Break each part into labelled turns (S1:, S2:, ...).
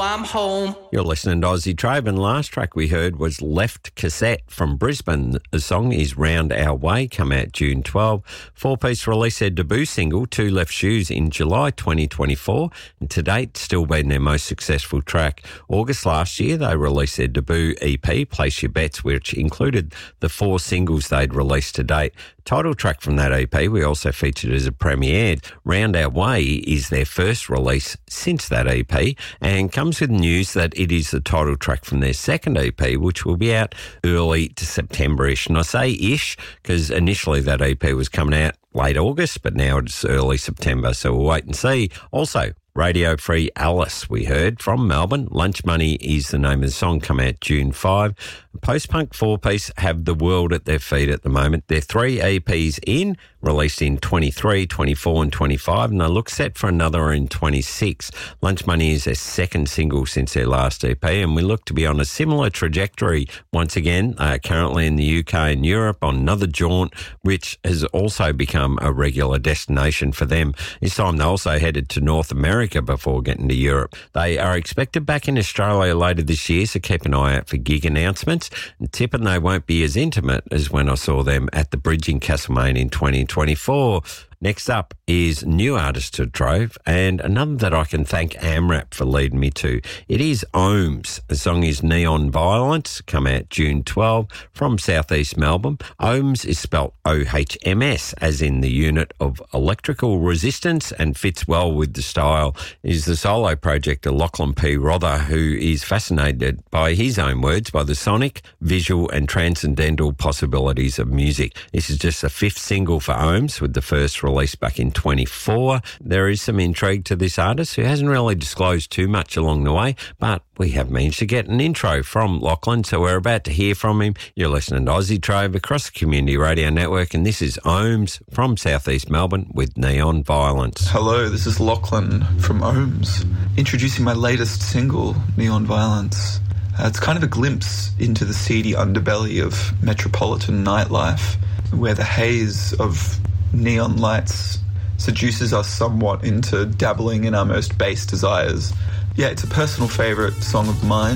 S1: I'm home.
S2: You're listening to Aussie Trove, and last track we heard was Left Cassette from Brisbane. The song is Round Our Way, come out June 12. Four-Piece released their debut single, Two Left Shoes, in July 2024, and to date still been their most successful track. August last year they released their debut EP, Place Your Bets, which included the 4 singles they'd released to date. Title track from that EP we also featured as a premiere. Round Our Way is their first release since that EP and comes with news that it is the title track from their second EP, which will be out early to September-ish. And I say ish because initially that EP was coming out late August, but now it's early September, so we'll wait and see. Also, Radio Free Alice, we heard, from Melbourne. Lunch Money is the name of the song, come out June 5. Post-punk four-piece have the world at their feet at the moment. They're 3 EPs in, released in 23, 24 and 25, and they look set for another in 26. Lunch Money is their second single since their last EP, and we look to be on a similar trajectory once again, currently in the UK and Europe on another jaunt, which has also become a regular destination for them. This time they also headed to North America before getting to Europe. They are expected back in Australia later this year, so keep an eye out for gig announcements. And tipping they won't be as intimate as when I saw them at the Bridge in Castlemaine in 2024. Next up is new artist to Trove, and another that I can thank AMRAP for leading me to. It is Ohms. The song is Neon Violence, come out June 12 from southeast Melbourne. Ohms is spelt OHMS, as in the unit of electrical resistance, and fits well with the style. It is the solo project of Lachlan P. Rother, who is fascinated, by his own words, by the sonic, visual and transcendental possibilities of music. This is just the 5th single for Ohms, with the first released back in 24. There is some intrigue to this artist who hasn't really disclosed too much along the way, but we have managed to get an intro from Lachlan, so we're about to hear from him. You're listening to Aussie Trove across the Community Radio Network, and this is Ohms from southeast Melbourne with Neon Violence.
S3: Hello, this is Lachlan from Ohms, introducing my latest single, Neon Violence. It's kind of a glimpse into the seedy underbelly of metropolitan nightlife, where the haze of neon lights seduces us somewhat into dabbling in our most base desires. Yeah, it's a personal favourite song of mine,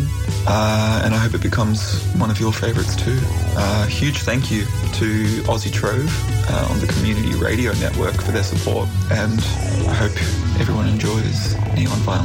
S3: and I hope it becomes one of your favourites too. Huge thank you to Aussie Trove on the Community Radio Network for their support, and I hope everyone enjoys Neon Violence.